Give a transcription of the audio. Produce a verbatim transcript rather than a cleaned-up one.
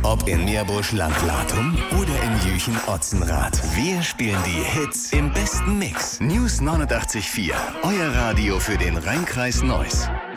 Ob in Meerbusch-Landlatum oder in Jüchen-Otzenrath. Wir spielen die Hits im besten Mix. News neunundachtzig Komma vier. Euer Radio für den Rheinkreis Neuss.